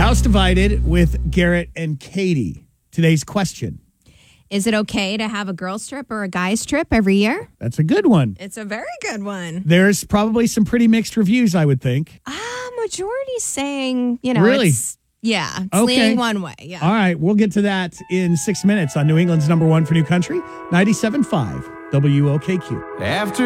House Divided with Garrett and Katie. Today's question. Is it okay to have a girls' trip or a guys' trip every year? That's a good one. It's a very good one. There's probably some pretty mixed reviews, I would think. Majority saying, Really? it's Okay. leaning one way. Yeah. All right, we'll get to that in 6 minutes on New England's number one for new country, 97.5 WOKQ. After